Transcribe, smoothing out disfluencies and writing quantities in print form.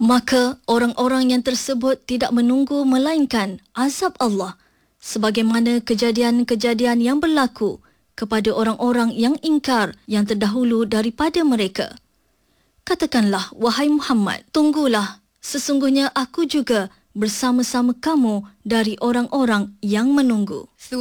Maka orang-orang yang tersebut tidak menunggu melainkan azab Allah, sebagaimana kejadian-kejadian yang berlaku kepada orang-orang yang ingkar yang terdahulu daripada mereka. Katakanlah, wahai Muhammad, tunggulah, sesungguhnya aku juga bersama-sama kamu dari orang-orang yang menunggu.